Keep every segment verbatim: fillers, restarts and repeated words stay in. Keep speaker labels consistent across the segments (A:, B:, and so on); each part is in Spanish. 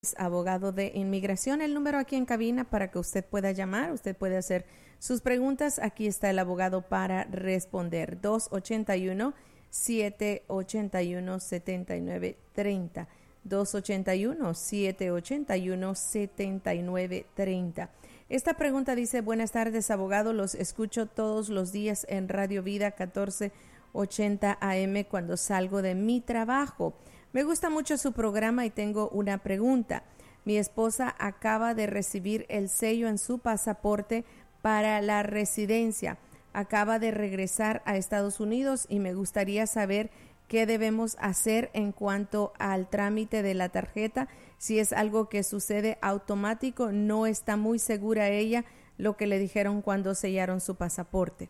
A: Abogado de inmigración. El número aquí en cabina para que usted pueda llamar, usted puede hacer sus preguntas. Aquí está el abogado para responder. dos ocho uno, siete ocho uno, siete nueve tres cero. dos ocho uno, siete ocho uno, siete nueve tres cero. Esta pregunta dice: buenas tardes, abogado. Los escucho todos los días en Radio Vida catorce ochenta A M cuando salgo de mi trabajo. Me gusta mucho su programa y tengo una pregunta. Mi esposa acaba de recibir el sello en su pasaporte para la residencia. Acaba de regresar a Estados Unidos y me gustaría saber qué debemos hacer en cuanto al trámite de la tarjeta. Si es algo que sucede automático, no está muy segura ella lo que le dijeron cuando sellaron su pasaporte.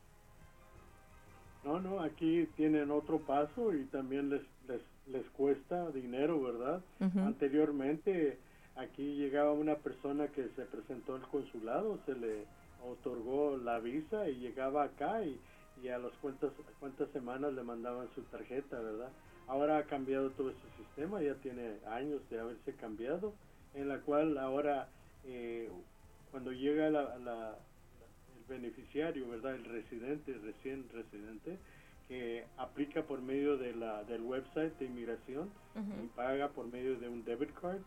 B: No, no, aquí tienen otro paso y también les les, les cuesta dinero, ¿verdad? Uh-huh. Anteriormente aquí llegaba una persona que se presentó al consulado, se le otorgó la visa y llegaba acá y, y a las cuantas, cuantas semanas le mandaban su tarjeta, ¿verdad? Ahora ha cambiado todo ese sistema, ya tiene años de haberse cambiado, en la cual ahora eh, cuando llega la, la beneficiario, ¿verdad? El residente, el recién residente, que aplica por medio de la del website de inmigración uh-huh. y paga por medio de un debit card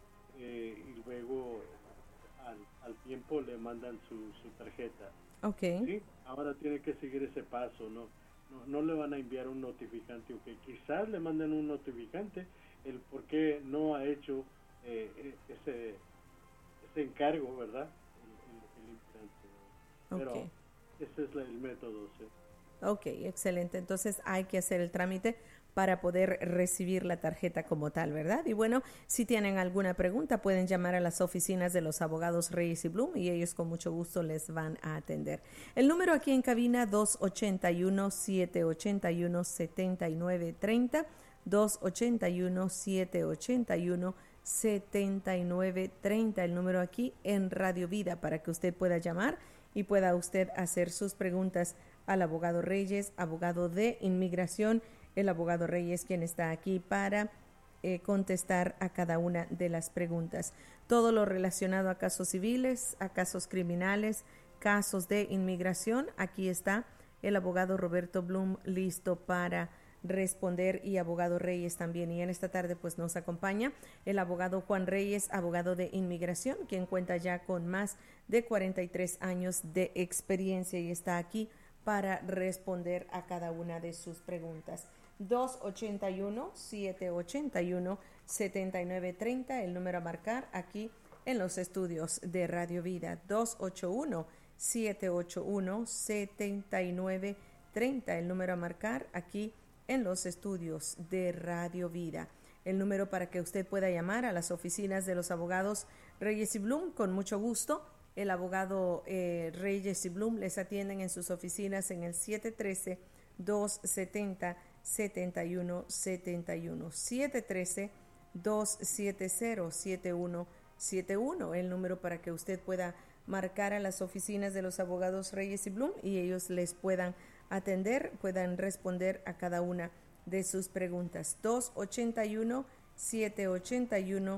B: eh, y luego al, al tiempo le mandan su, su tarjeta.
A: Okay.
B: Sí, ahora tiene que seguir ese paso, ¿no? No, no le van a enviar un notificante, o que quizás le manden un notificante el por qué no ha hecho eh, ese ese encargo, ¿verdad? El, el, el implante. Pero
A: okay.
B: ese es la, el método, sí.
A: Ok, excelente. Entonces hay que hacer el trámite para poder recibir la tarjeta como tal, ¿verdad? Y bueno, si tienen alguna pregunta, pueden llamar a las oficinas de los abogados Reyes y Bloom y ellos con mucho gusto les van a atender. El número aquí en cabina, dos ocho uno, siete ocho uno, siete nueve tres cero, dos ocho uno, siete ocho uno, siete nueve tres cero, el número aquí en Radio Vida para que usted pueda llamar y pueda usted hacer sus preguntas al abogado Reyes, abogado de inmigración, el abogado Reyes quien está aquí para eh, contestar a cada una de las preguntas. Todo lo relacionado a casos civiles, a casos criminales, casos de inmigración, aquí está el abogado Roberto Bloom listo para responder y abogado Reyes también. Y en esta tarde pues nos acompaña el abogado Juan Reyes, abogado de inmigración, quien cuenta ya con más de cuarenta y tres años de experiencia y está aquí para responder a cada una de sus preguntas. dos ocho uno, siete ocho uno, siete nueve tres cero, el número a marcar aquí en los estudios de Radio Vida. dos ocho uno, siete ocho uno, siete nueve tres cero, el número a marcar aquí en los estudios de Radio Vida. El número para que usted pueda llamar a las oficinas de los abogados Reyes y Bloom, con mucho gusto. El abogado eh, Reyes y Bloom les atienden en sus oficinas en el siete uno tres, dos siete cero, siete uno siete uno, siete uno tres, dos siete cero, siete uno siete uno, el número para que usted pueda marcar a las oficinas de los abogados Reyes y Bloom y ellos les puedan atender, puedan responder a cada una de sus preguntas. dos ocho uno, siete ocho uno,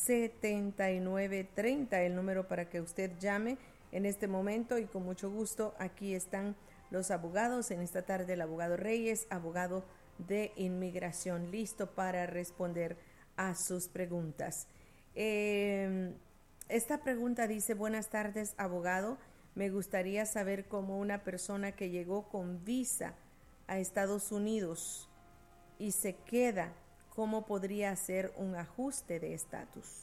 A: siete nueve tres cero, el número para que usted llame en este momento y con mucho gusto aquí están los abogados en esta tarde, el abogado Reyes, abogado de inmigración, listo para responder a sus preguntas. Eh, esta pregunta dice: buenas tardes, abogado, me gustaría saber cómo una persona que llegó con visa a Estados Unidos y se queda, ¿cómo podría hacer un ajuste de estatus?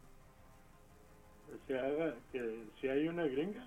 B: Se haga que si hay una gringa.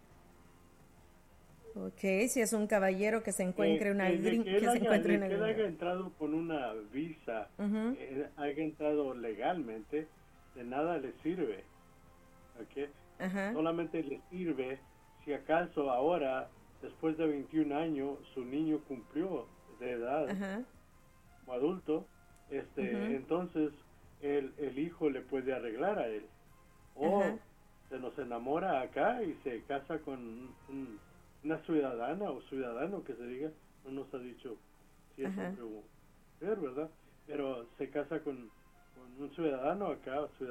A: Ok, si es un caballero que se encuentre
B: eh,
A: una
B: eh,
A: gringa,
B: que, él
A: que se
B: haya,
A: encuentre una
B: que él
A: gringa.
B: haya entrado con una visa, uh-huh. eh, haya entrado legalmente, de nada le sirve, ¿ok? Uh-huh. Solamente le sirve si acaso ahora, después de veintiún años, su niño cumplió de edad, uh-huh. como adulto, este, uh-huh. entonces el, el hijo le puede arreglar a él. O uh-huh. se nos enamora acá y se casa con un, una ciudadana o ciudadano que se diga, no nos ha dicho si es uh-huh. hombre o mujer, ¿verdad? Pero se casa con, con un ciudadano acá, ciudadano